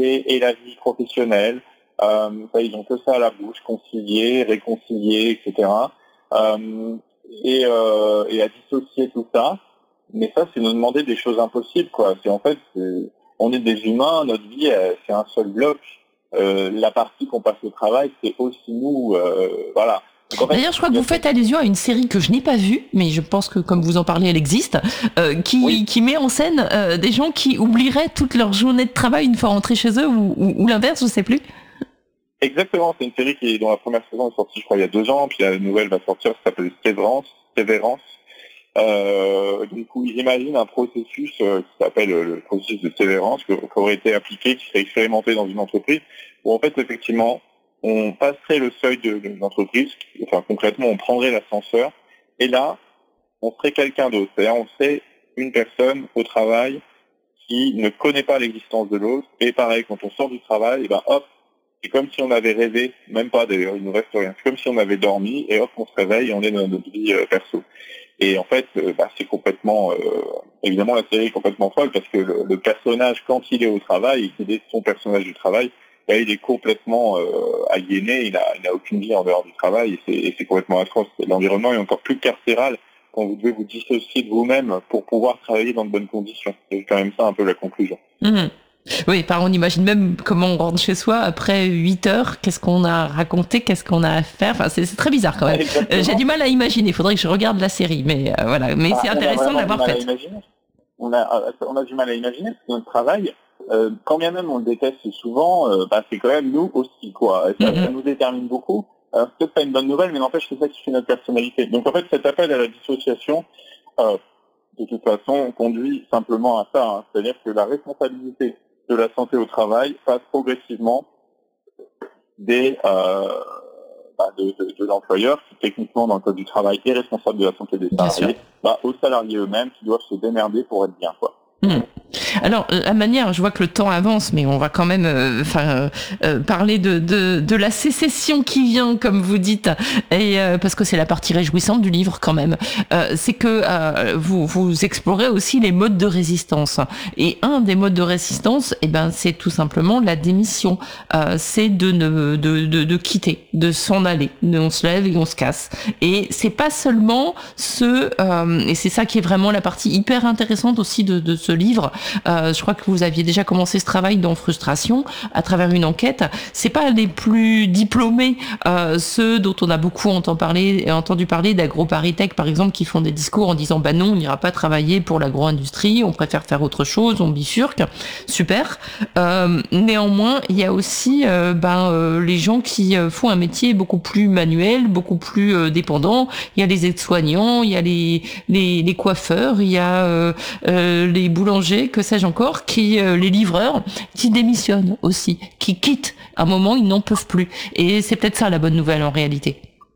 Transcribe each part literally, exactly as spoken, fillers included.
et, et la vie professionnelle. Euh, ça, ils ont que ça à la bouche, concilier, réconcilier, et cetera. Euh, et, euh, et à dissocier tout ça. Mais ça, c'est nous demander des choses impossibles, quoi. C'est en fait, c'est, on est des humains, notre vie, elle, c'est un seul bloc. Euh, la partie qu'on passe au travail, c'est aussi nous, euh, voilà. En fait, d'ailleurs, je crois que vous faites allusion à une série que je n'ai pas vue, mais je pense que comme vous en parlez, elle existe, euh, qui, oui. qui met en scène euh, des gens qui oublieraient toute leur journée de travail une fois rentrés chez eux, ou, ou, ou l'inverse, je sais plus. Exactement, c'est une série qui, dont la première saison est sortie, je crois, il y a deux ans, puis la nouvelle va sortir, ça s'appelle Sévérance. Sévérance. Euh, du coup, ils imaginent un processus euh, qui s'appelle le processus de sévérance, qui aurait été appliqué, qui serait expérimenté dans une entreprise, où en fait, effectivement, on passerait le seuil de, de l'entreprise, enfin concrètement, on prendrait l'ascenseur, et là, on serait quelqu'un d'autre. C'est-à-dire, on serait une personne au travail qui ne connaît pas l'existence de l'autre, et pareil, quand on sort du travail, et ben hop, c'est comme si on avait rêvé, même pas d'ailleurs, il nous reste rien. C'est comme si on avait dormi, et hop, on se réveille, et on est dans notre vie euh, perso. Et en fait, euh, bah, c'est complètement, euh, évidemment, la série est complètement folle parce que le, le personnage, quand il est au travail et qu'il est son personnage du travail, bah, il est complètement euh, aliéné, il n'a il a aucune vie en dehors du travail et c'est, et c'est complètement atroce. L'environnement est encore plus carcéral quand vous devez vous dissocier de vous-même pour pouvoir travailler dans de bonnes conditions. C'est quand même ça un peu la conclusion. Mmh. Oui, par on imagine même comment on rentre chez soi après huit heures, qu'est-ce qu'on a raconté, qu'est-ce qu'on a à faire. Enfin, c'est, c'est très bizarre quand même. Euh, j'ai du mal à imaginer. Il faudrait que je regarde la série, mais euh, voilà. Mais ah, c'est intéressant de l'avoir faite. On a, on a du mal à imaginer parce que notre travail, euh, quand bien même on le déteste souvent, euh, bah, c'est quand même nous aussi, quoi. Ça, mm-hmm. ça nous détermine beaucoup. Alors, c'est peut-être pas une bonne nouvelle, mais n'empêche, c'est ça qui fait notre personnalité. Donc en fait, cet appel à la dissociation, euh, de toute façon, conduit simplement à ça. Hein. C'est-à-dire que la responsabilité de la santé au travail passe progressivement des, euh, bah, de, de, de l'employeur, qui techniquement dans le code du travail est responsable de la santé des salariés, bah, aux salariés eux-mêmes qui doivent se démerder pour être bien, quoi. Mmh. Alors la manière, je vois que le temps avance, mais on va quand même, enfin, euh, euh, parler de, de de la sécession qui vient, comme vous dites, et euh, parce que c'est la partie réjouissante du livre quand même. Euh, c'est que euh, vous vous explorez aussi les modes de résistance. Et un des modes de résistance, eh ben, c'est tout simplement la démission. Euh, c'est de ne de, de de quitter, de s'en aller. On se lève et on se casse. Et c'est pas seulement ce, euh, et c'est ça qui est vraiment la partie hyper intéressante aussi de de ce livre. Euh, je crois que vous aviez déjà commencé ce travail dans Frustration à travers une enquête. C'est pas les plus diplômés, euh, ceux dont on a beaucoup entendu parler, entendu parler d'AgroParisTech par exemple, qui font des discours en disant bah non, on n'ira pas travailler pour l'agro-industrie, on préfère faire autre chose, on bifurque. Super. Euh, néanmoins, il y a aussi euh, ben euh, les gens qui euh, font un métier beaucoup plus manuel, beaucoup plus euh, dépendant. Il y a les aides-soignants, il y a les les, les coiffeurs, il y a euh, euh, les boulangers, que sais-je encore, qui euh, les livreurs, qui démissionnent aussi, qui quittent. À un moment, ils n'en peuvent plus. Et c'est peut-être ça la bonne nouvelle en réalité.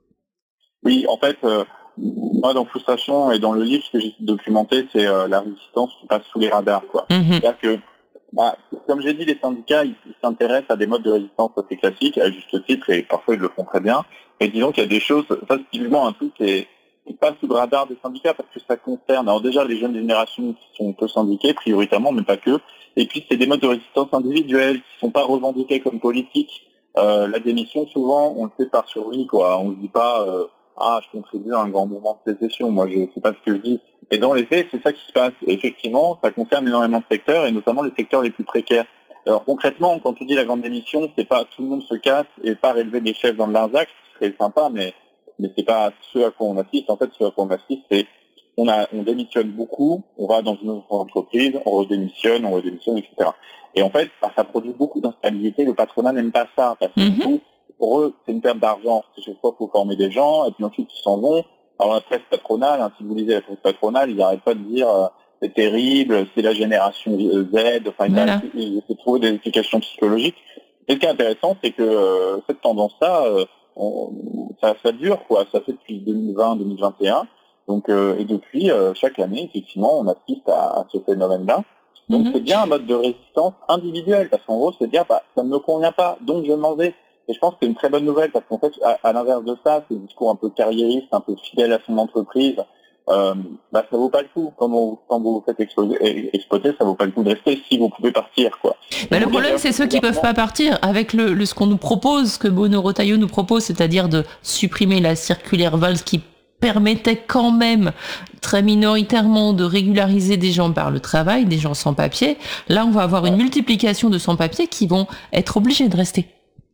Oui, en fait, euh, moi dans Frustration et dans le livre, ce que j'ai documenté, c'est euh, la résistance qui passe sous les radars, quoi. Mm-hmm. C'est-à-dire que, bah, comme j'ai dit, les syndicats, ils, ils s'intéressent à des modes de résistance assez classiques, à juste titre, et parfois ils le font très bien. Mais disons qu'il y a des choses, ça c'est typiquement un truc qui est qui passe sous le radar des syndicats parce que ça concerne alors déjà les jeunes générations qui sont peu syndiquées prioritairement, mais pas que. Et puis c'est des modes de résistance individuels qui sont pas revendiqués comme politiques. Euh, la démission souvent on le fait par survie, quoi. On se dit pas euh, ah je contribue à un grand mouvement de sécession. Moi je sais pas ce que je dis. Et dans les faits c'est ça qui se passe. Et effectivement ça concerne énormément de secteurs et notamment les secteurs les plus précaires. Alors concrètement quand tu dis la grande démission c'est pas tout le monde se casse et pas relever des chefs dans le Larzac, ce serait sympa mais mais c'est pas ce à quoi on assiste. En fait, ce à quoi on assiste, c'est on a, on démissionne beaucoup, on va dans une autre entreprise, on redémissionne, on redémissionne, et cetera. Et en fait, bah, ça produit beaucoup d'instabilité. Le patronat n'aime pas ça parce que mm-hmm. du coup, pour eux, c'est une perte d'argent. Parce que chaque fois, il faut former des gens et puis ensuite ils s'en vont. Alors la presse patronale, hein, si vous lisez la presse patronale, ils n'arrêtent pas de dire euh, c'est terrible, c'est la génération Z. Enfin, voilà. Ils essaient de trouver des explications psychologiques. Et ce qui est intéressant, c'est que euh, cette tendance-là euh, On, ça, ça dure, quoi. Ça fait depuis deux mille vingt, deux mille vingt et un. Donc, euh, et depuis, euh, chaque année, effectivement, on assiste à, à ce phénomène-là. Donc, mm-hmm. c'est bien un mode de résistance individuelle, parce qu'en gros, c'est dire, bah, ça ne me convient pas, donc je m'en vais. Et je pense que c'est une très bonne nouvelle, parce qu'en fait, à, à l'inverse de ça, c'est un discours un peu carriériste, un peu fidèle à son entreprise, euh, bah ça vaut pas le coup. Quand vous, quand vous vous faites exploser, exploiter, ça vaut pas le coup de rester si vous pouvez partir, quoi. Bah, le problème, c'est ceux qui peuvent pas partir. Avec le, le ce qu'on nous propose, ce que Bruno Retailleau nous propose, c'est-à-dire de supprimer la circulaire Valls qui permettait quand même très minoritairement de régulariser des gens par le travail, des gens sans papier. Là, on va avoir une multiplication de sans-papiers qui vont être obligés de rester.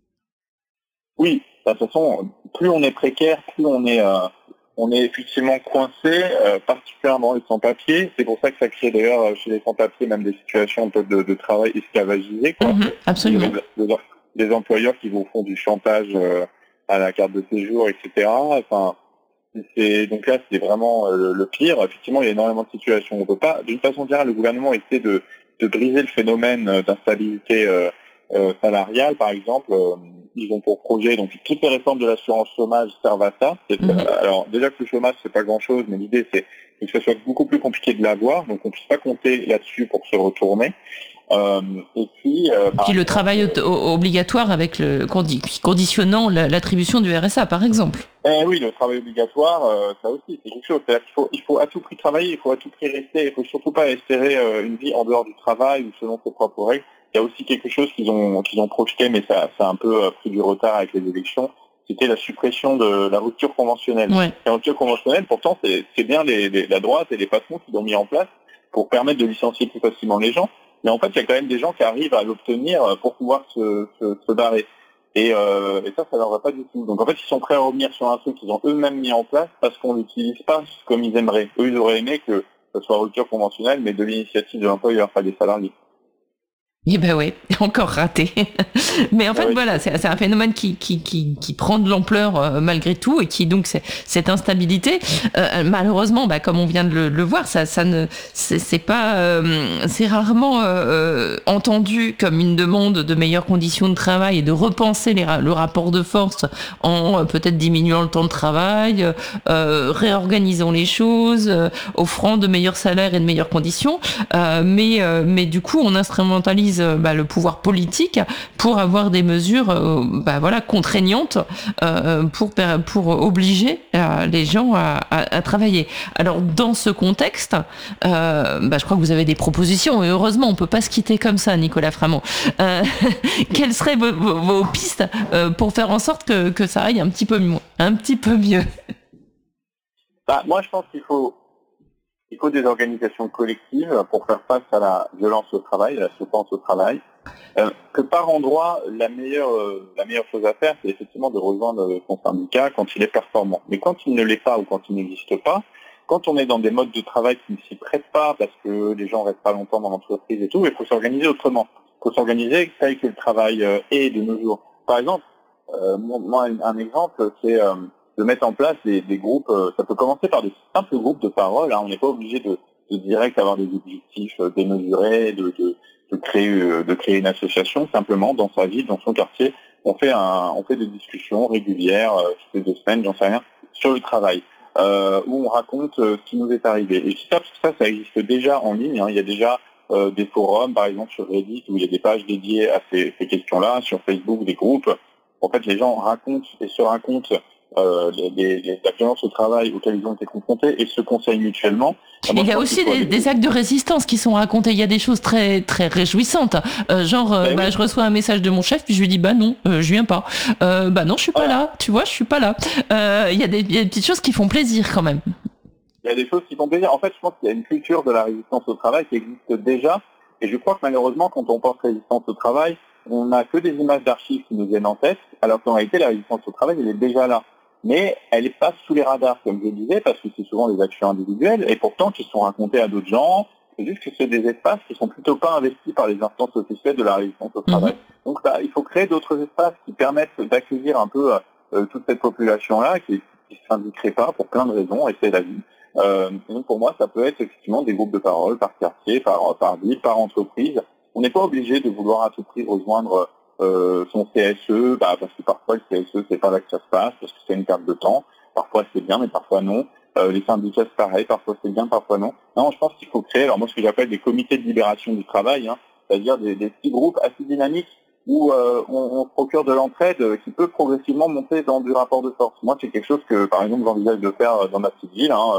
Oui, de toute façon, plus on est précaire, plus on est, euh, on est effectivement coincé, euh, particulièrement les sans-papiers. C'est pour ça que ça crée d'ailleurs chez les sans-papiers même des situations de, de, de travail esclavagisées, quoi. Mmh, absolument. Des, des, des employeurs qui vous font du chantage euh, à la carte de séjour, et cetera. Enfin, c'est, donc là, c'est vraiment euh, le, le pire. Effectivement, il y a énormément de situations. On peut pas, d'une façon générale, le gouvernement essaie de, de briser le phénomène d'instabilité euh, euh, salariale, par exemple. Euh, ils ont pour projet, donc toutes les réformes de l'assurance chômage servent à ça. C'est, mmh. Alors déjà que le chômage, c'est pas grand-chose, mais l'idée, c'est que ce soit beaucoup plus compliqué de l'avoir, donc on puisse pas compter là-dessus pour se retourner. Euh, et puis, euh, puis le travail au- obligatoire avec le condi- conditionnant l'attribution du R S A, par exemple. Eh oui, le travail obligatoire, euh, ça aussi, c'est quelque chose. C'est-à-dire qu'il faut, il faut à tout prix travailler, il faut à tout prix rester, il faut surtout pas espérer euh, une vie en dehors du travail ou selon ses propres règles. Il y a aussi quelque chose qu'ils ont, qu'ils ont projeté, mais ça, ça a un peu euh, pris du retard avec les élections. C'était la suppression de la rupture conventionnelle. Ouais. La rupture conventionnelle, pourtant, c'est, c'est bien les, les, la droite et les patrons qui l'ont mis en place pour permettre de licencier plus facilement les gens. Mais en fait, il y a quand même des gens qui arrivent à l'obtenir pour pouvoir se, se, se barrer. Et, euh, et ça, ça leur va pas du tout. Donc en fait, ils sont prêts à revenir sur un truc qu'ils ont eux-mêmes mis en place parce qu'on l'utilise pas comme ils aimeraient. Eux, ils auraient aimé que ce soit rupture conventionnelle, mais de l'initiative de l'employeur, pas des salariés. Eh ben ouais, encore raté. Mais en fait, oui. voilà, c'est, c'est un phénomène qui, qui, qui, qui prend de l'ampleur euh, malgré tout et qui donc c'est, cette instabilité, euh, malheureusement, bah, comme on vient de le, le voir, ça, ça ne, c'est, c'est pas, euh, c'est rarement euh, entendu comme une demande de meilleures conditions de travail et de repenser les, le rapport de force en euh, peut-être diminuant le temps de travail, euh, réorganisant les choses, euh, offrant de meilleurs salaires et de meilleures conditions. Euh, mais, euh, mais du coup, on instrumentalise Bah, le pouvoir politique pour avoir des mesures euh, bah, voilà, contraignantes euh, pour, pour obliger euh, les gens à, à, à travailler. Alors dans ce contexte, euh, bah, je crois que vous avez des propositions et heureusement on ne peut pas se quitter comme ça, Nicolas Framont. Euh, quelles seraient vos, vos, vos pistes euh, pour faire en sorte que, que ça aille un petit peu mieux, un petit peu mieux bah, Moi je pense qu'il faut Il faut des organisations collectives pour faire face à la violence au travail, à la souffrance au travail. Euh, que par endroit, la meilleure, euh, la meilleure chose à faire, c'est effectivement de rejoindre son syndicat quand il est performant. Mais quand il ne l'est pas ou quand il n'existe pas, quand on est dans des modes de travail qui ne s'y prêtent pas parce que les gens restent pas longtemps dans l'entreprise et tout, il faut s'organiser autrement. Il faut s'organiser tel que le travail euh, est de nos jours. Par exemple, euh, moi, un exemple, c'est euh, de mettre en place des, des groupes, euh, ça peut commencer par des simples groupes de parole, hein, on n'est pas obligé de, de direct avoir des objectifs euh, démesurés, de, de, de, créer, euh, de créer une association, simplement dans sa ville, dans son quartier, on fait, un, on fait des discussions régulières, euh, toutes les deux semaines, j'en sais rien, sur le travail, euh, où on raconte euh, ce qui nous est arrivé. Et ça, ça, ça existe déjà en ligne, hein, il y a déjà euh, des forums, par exemple sur Reddit, où il y a des pages dédiées à ces, ces questions-là, sur Facebook, des groupes. En fait, les gens racontent et se racontent Euh, les, les, les, la violence au travail auxquelles ils ont été confrontés et se conseillent mutuellement. Moi, il y a aussi des, des actes de résistance qui sont racontés. Il y a des choses très très réjouissantes. Euh, genre, euh, bah, oui. je reçois un message de mon chef puis je lui dis bah non, euh, je viens pas. Euh, bah non, je suis pas voilà. là. Tu vois, je suis pas là. Euh, il y a des, il y a des petites choses qui font plaisir quand même. Il y a des choses qui font plaisir. En fait, je pense qu'il y a une culture de la résistance au travail qui existe déjà. Et je crois que malheureusement, quand on pense résistance au travail, on n'a que des images d'archives qui nous viennent en tête, alors qu'en réalité, la résistance au travail, elle est déjà là. Mais elle passe sous les radars, comme je disais, parce que c'est souvent des actions individuelles, et pourtant qui sont racontées à d'autres gens. C'est juste que c'est des espaces qui sont plutôt pas investis par les instances officielles de la résistance au travail. Mmh. Donc là, il faut créer d'autres espaces qui permettent d'accueillir un peu euh, toute cette population-là, qui ne s'indiquerait pas pour plein de raisons, et c'est la vie. Euh, donc pour moi, ça peut être effectivement des groupes de parole par quartier, par, par ville, par entreprise. On n'est pas obligé de vouloir à tout prix rejoindre Euh, son C S E, bah, parce que parfois le C S E c'est pas là que ça se passe, parce que c'est une perte de temps, parfois c'est bien mais parfois non, euh, les syndicats c'est pareil, parfois c'est bien, parfois non. Non, je pense qu'il faut créer, alors moi ce que j'appelle des comités de libération du travail, hein, c'est-à-dire des, des petits groupes assez dynamiques où euh, on, on procure de l'entraide qui peut progressivement monter dans du rapport de force. Moi c'est quelque chose que par exemple j'envisage de faire dans ma petite ville, hein,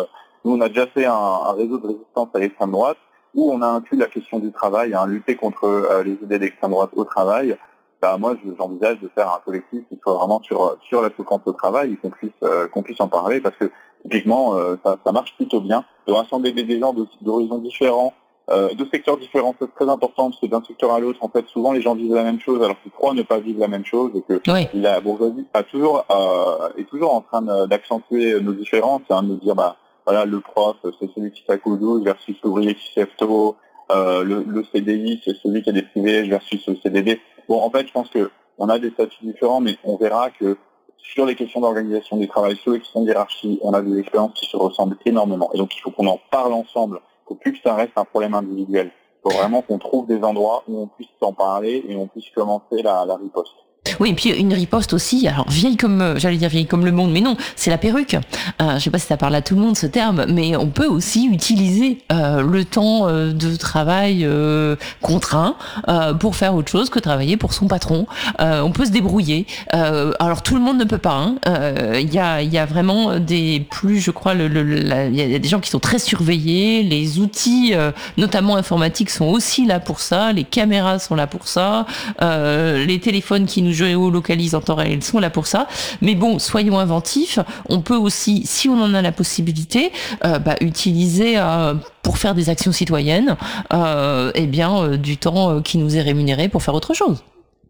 nous, on a déjà fait un, un réseau de résistance à l'extrême droite où on a inclus la question du travail, hein, lutter contre euh, les idées d'extrême droite au travail. Bah, moi, j'envisage de faire un collectif qui soit vraiment sur sur la souffrance au travail, et qu'on puisse euh, qu'on puisse en parler, parce que typiquement, euh, ça, ça marche plutôt bien de rassembler des, des gens d'horizons différents, euh, de secteurs différents. C'est très important parce que d'un secteur à l'autre, en fait, souvent les gens vivent la même chose, alors qu'ils croient ne pas vivre la même chose, et que oui. la bourgeoisie a toujours euh, est toujours en train d'accentuer nos différences, hein, de nous dire bah voilà, le prof, c'est celui qui s'accoude douze versus l'ouvrier qui se lève tôt, euh, le, le C D I, c'est celui qui a des privilèges versus le C D D. Bon, en fait, je pense que on a des statuts différents, mais on verra que sur les questions d'organisation du travail, sur les questions d'hierarchie, on a des expériences qui se ressemblent énormément. Et donc, il faut qu'on en parle ensemble. Il ne faut plus que ça reste un problème individuel. Il faut vraiment qu'on trouve des endroits où on puisse en parler et on puisse commencer la, la riposte. Oui, et puis une riposte aussi, alors vieille comme, j'allais dire vieille comme le monde, mais non, c'est la perruque. Euh, je sais pas si ça parle à tout le monde ce terme, mais on peut aussi utiliser euh, le temps euh, de travail euh, contraint euh, pour faire autre chose que travailler pour son patron. Euh, on peut se débrouiller. Euh, alors tout le monde ne peut pas. Il hein. euh, y a, il y a vraiment des plus, je crois, le, le, la, il y a des gens qui sont très surveillés. Les outils, euh, notamment informatiques, sont aussi là pour ça. Les caméras sont là pour ça. Euh, les téléphones qui nous géolocalisent en temps réel sont là pour ça. Mais bon, soyons inventifs. On peut aussi, si on en a la possibilité, euh, bah, utiliser euh, pour faire des actions citoyennes, euh, eh bien, euh, du temps euh, qui nous est rémunéré pour faire autre chose.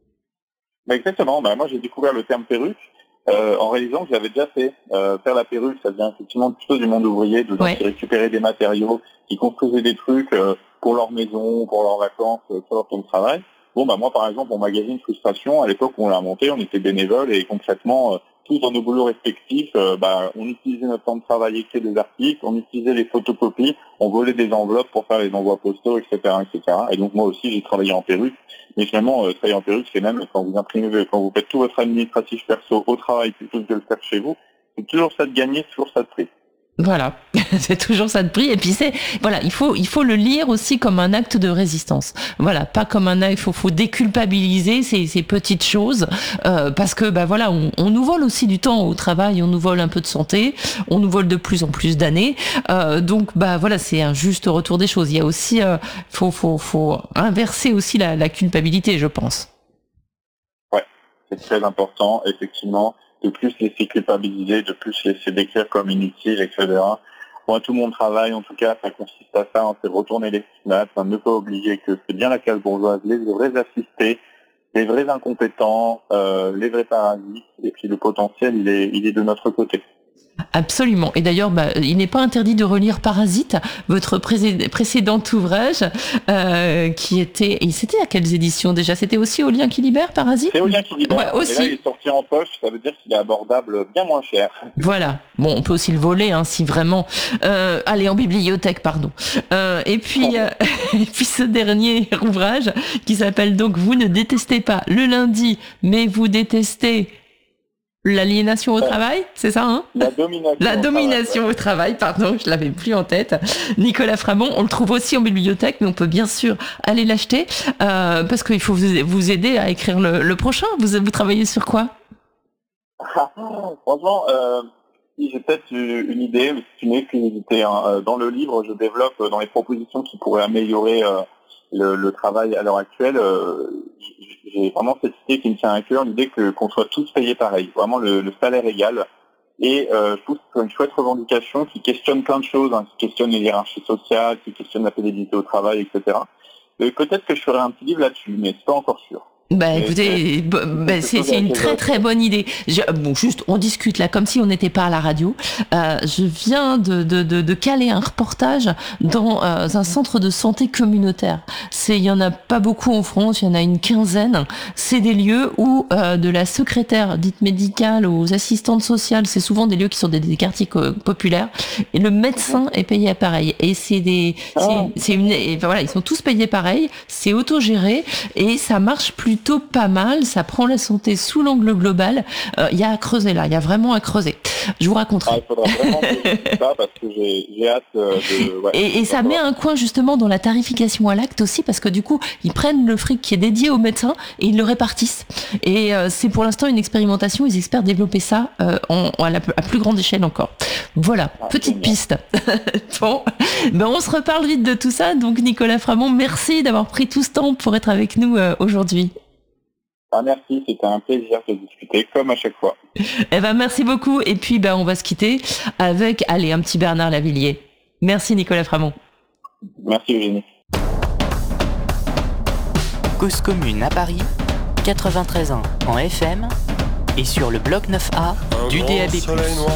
Bah exactement. Bah, moi, j'ai découvert le terme perruque euh, en réalisant que j'avais déjà fait. Euh, faire la perruque, ça vient effectivement plutôt du monde ouvrier, de gens ouais. qui récupéraient des matériaux, qui construisaient des trucs euh, pour leur maison, pour leurs vacances, euh, pour leur temps de travail. Bon, bah moi, par exemple, mon magazine Frustration, à l'époque où on l'a monté, on était bénévoles et concrètement, euh, tous dans nos boulots respectifs, euh, bah, on utilisait notre temps de travail, écrire des articles, on utilisait les photocopies, on volait des enveloppes pour faire les envois postaux, et cetera, et cetera. Et donc moi aussi, j'ai travaillé en perruque. Mais finalement, euh, travailler en perruque, c'est même quand vous imprimez, quand vous faites tout votre administratif perso au travail plutôt que de le faire chez vous, c'est toujours ça de gagner, toujours ça de prix. Voilà, c'est toujours ça de prix. Et puis c'est voilà, il faut il faut le lire aussi comme un acte de résistance. Voilà, pas comme un acte. Il faut faut déculpabiliser ces ces petites choses euh, parce que bah voilà, on, on nous vole aussi du temps au travail, on nous vole un peu de santé, on nous vole de plus en plus d'années. Euh, donc bah voilà, c'est un juste retour des choses. Il y a aussi euh, faut faut faut inverser aussi la, la culpabilité, je pense. Ouais, c'est très important, effectivement. De plus laisser culpabiliser, de plus laisser décrire comme inutile, et cetera. Moi, tout mon travail, en tout cas, ça consiste à ça, hein, c'est retourner les stigmates, hein, ne pas oublier que c'est bien la classe bourgeoise, les vrais assistés, les vrais incompétents, euh, les vrais parasites, et puis le potentiel, il est, il est de notre côté. Absolument. Et d'ailleurs, bah, il n'est pas interdit de relire Parasite, votre pré- précédent ouvrage, euh, qui était... Et c'était à quelles éditions déjà ? C'était aussi Au Lien qui libère, Parasite ? C'est Au Lien qui libère. Ouais, aussi. Et là, il est sorti en poche, ça veut dire qu'il est abordable bien moins cher. Voilà. Bon, on peut aussi le voler, hein, si vraiment... Euh, allez, en bibliothèque, pardon. Euh, et puis, euh, et puis ce dernier ouvrage, qui s'appelle donc « Vous ne détestez pas le lundi, mais vous détestez... » L'aliénation au travail, c'est ça, hein ? La domination. La domination au au travail, travail, pardon, je l'avais plus en tête. Nicolas Framont, on le trouve aussi en bibliothèque, mais on peut bien sûr aller l'acheter euh, parce qu'il faut vous, vous aider à écrire le, le prochain. Vous, vous travaillez sur quoi ? Franchement, euh, j'ai peut-être une idée, mais c'est une exclusivité. Hein. Dans le livre, je développe dans les propositions qui pourraient améliorer euh, le, le travail à l'heure actuelle. Euh, j'ai vraiment cette idée qui me tient à cœur, l'idée que qu'on soit tous payés pareil, vraiment le, le salaire égal. Et euh, je trouve que c'est une chouette revendication qui questionne plein de choses, hein, qui questionne les hiérarchies sociales, qui questionne la pénibilité au travail, et cetera. Et peut-être que je ferai un petit livre là-dessus, mais c'est pas encore sûr. Bah écoutez, bah, bah, c'est, c'est une très très bonne idée. Je, bon, juste, on discute là comme si on n'était pas à la radio. Euh, je viens de, de, de, de caler un reportage dans euh, un centre de santé communautaire. C'est, il y en a pas beaucoup en France, il y en a une quinzaine. C'est des lieux où euh, de la secrétaire dite médicale aux assistantes sociales, c'est souvent des lieux qui sont des, des quartiers co- populaires. Et le médecin est payé à pareil. Et c'est des, c'est, oh. c'est une, et voilà, ils sont tous payés pareil. C'est autogéré et ça marche plutôt plutôt pas mal, ça prend la santé sous l'angle global. Il euh, y a à creuser là, il y a vraiment à creuser. Je vous raconterai. Ah, il faudra vraiment que ça parce que j'ai, j'ai hâte euh, de... Ouais, et et ça met un coin justement dans la tarification à l'acte aussi parce que du coup, ils prennent le fric qui est dédié aux médecins et ils le répartissent. Et euh, c'est pour l'instant une expérimentation, ils espèrent développer ça euh, en, en, à, la, à plus grande échelle encore. Voilà, ah, petite piste. Bon, ben on se reparle vite de tout ça. Donc Nicolas Framont, merci d'avoir pris tout ce temps pour être avec nous euh, aujourd'hui. Ah, merci, c'était un plaisir de discuter, comme à chaque fois. Eh ben, merci beaucoup. Et puis, ben, on va se quitter avec, allez, un petit Bernard Lavilliers. Merci, Nicolas Framont. Merci, Eugénie. Cause commune à Paris, quatre-vingt-treize ans en F M et sur le bloc neuf A du D A B plus.